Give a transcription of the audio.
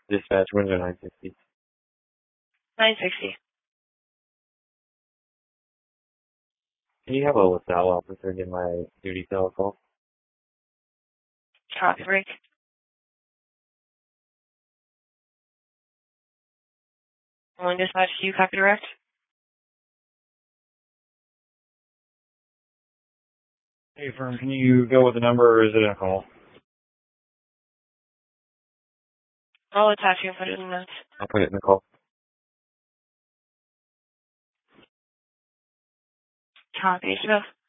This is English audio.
Dispatch window 960. 960. Can you have a LaSalle officer give my duty cell a call? Copy break. One dispatch to you, copy direct. Hey, firm, can you go with the number or is it a call? I'll attach you and put it in the notes. I'll put it in the call. Copy. So